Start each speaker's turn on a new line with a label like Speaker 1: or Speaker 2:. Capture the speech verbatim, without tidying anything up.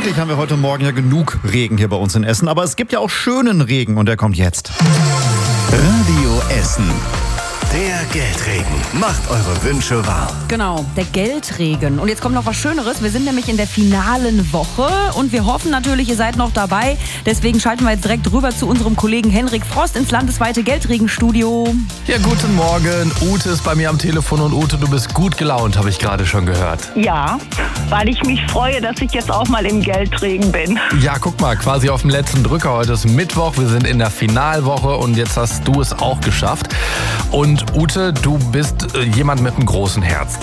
Speaker 1: Eigentlich haben wir heute Morgen ja genug Regen hier bei uns in Essen, aber es gibt ja auch schönen Regen und der kommt jetzt.
Speaker 2: Radio Essen. Der Geldregen macht eure Wünsche wahr.
Speaker 3: Genau, der Geldregen. Und jetzt kommt noch was Schöneres. Wir sind nämlich in der finalen Woche und wir hoffen natürlich, ihr seid noch dabei. Deswegen schalten wir jetzt direkt rüber zu unserem Kollegen Henrik Frost ins landesweite Geldregenstudio.
Speaker 4: Ja, guten Morgen. Ute ist bei mir am Telefon und Ute, du bist gut gelaunt, habe ich gerade schon gehört.
Speaker 5: Ja, weil ich mich freue, dass ich jetzt auch mal im Geldregen bin.
Speaker 4: Ja, guck mal, quasi auf dem letzten Drücker. Heute ist Mittwoch, wir sind in der Finalwoche und jetzt hast du es auch geschafft. Und Ute, du bist äh, jemand mit einem großen Herz.